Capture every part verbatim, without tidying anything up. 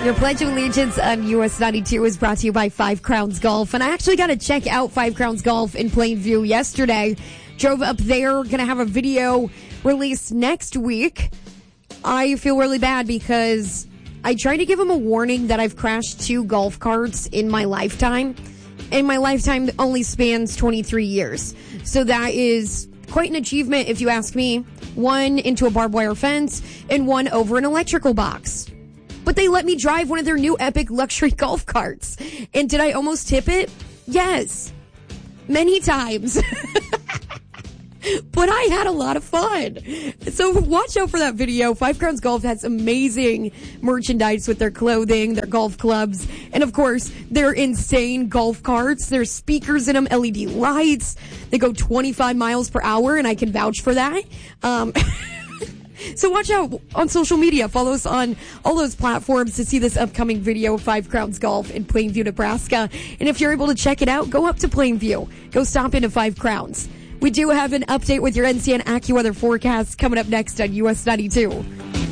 Your Pledge of Allegiance on U S ninety-two is brought to you by Five Crowns Golf. And I actually got to check out Five Crowns Golf in Plainview yesterday. Drove up there, going to have a video released next week. I feel really bad because I tried to give them a warning that I've crashed two golf carts in my lifetime. And my lifetime only spans twenty-three years. So that is quite an achievement if you ask me. One into a barbed wire fence and one over an electrical box. But they let me drive one of their new epic luxury golf carts. And did I almost tip it? Yes. Many times. But I had a lot of fun. So watch out for that video. Five Crowns Golf has amazing merchandise with their clothing, their golf clubs, and of course, their insane golf carts. There's speakers in them, L E D lights. They go twenty-five miles per hour, and I can vouch for that. Um... So watch out on social media. Follow us on all those platforms to see this upcoming video of Five Crowns Golf in Plainview, Nebraska. And if you're able to check it out, go up to Plainview. Go stop into Five Crowns. We do have an update with your N C N AccuWeather forecast coming up next on U S ninety-two.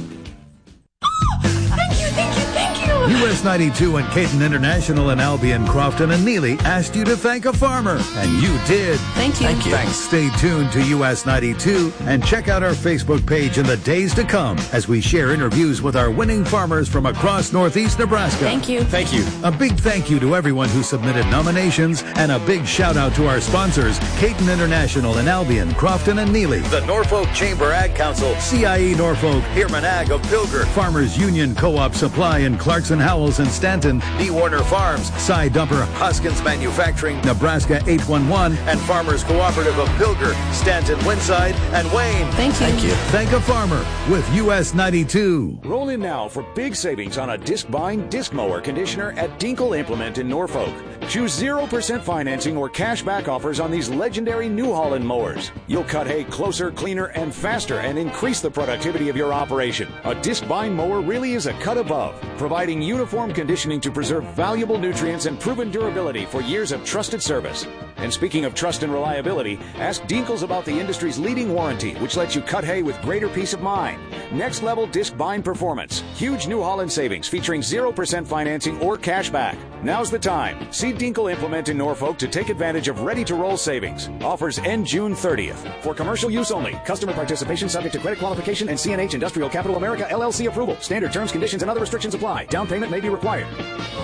U S ninety-two and Caton International and Albion, Crofton and Neely asked you to thank a farmer, and you did. Thank you. Thank you. Thanks. Stay tuned to U S ninety-two and check out our Facebook page in the days to come as we share interviews with our winning farmers from across Northeast Nebraska. Thank you. Thank you. A big thank you to everyone who submitted nominations, and a big shout out to our sponsors, Caton International and Albion, Crofton and Neely, the Norfolk Chamber Ag Council, C I E Norfolk, Heerman Ag of Pilger, Farmers Union Co-op Supply in Clarkson Howells and Stanton, B. Warner Farms, Cy Dumper, Hoskins Manufacturing, Nebraska eight one one, and Farmers Cooperative of Pilger, Stanton, Winside, and Wayne. Thank you. Thank you. Thank a farmer with U S ninety-two. Roll in now for big savings on a disc-bind disc mower conditioner at Dinkle Implement in Norfolk. Choose zero percent financing or cash back offers on these legendary New Holland mowers. You'll cut hay closer, cleaner, and faster and increase the productivity of your operation. A disc-bind mower really is a cut above, providing uniform conditioning to preserve valuable nutrients and proven durability for years of trusted service. And speaking of trust and reliability, ask Dinkles about the industry's leading warranty, which lets you cut hay with greater peace of mind. Next level disc bind performance. Huge New Holland savings featuring zero percent financing or cash back. Now's the time. See Dinkle Implement in Norfolk to take advantage of ready-to-roll savings. Offers end June thirtieth. For commercial use only. Customer participation subject to credit qualification and C N H Industrial Capital America L L C approval. Standard terms, conditions, and other restrictions apply. Down payment may be required.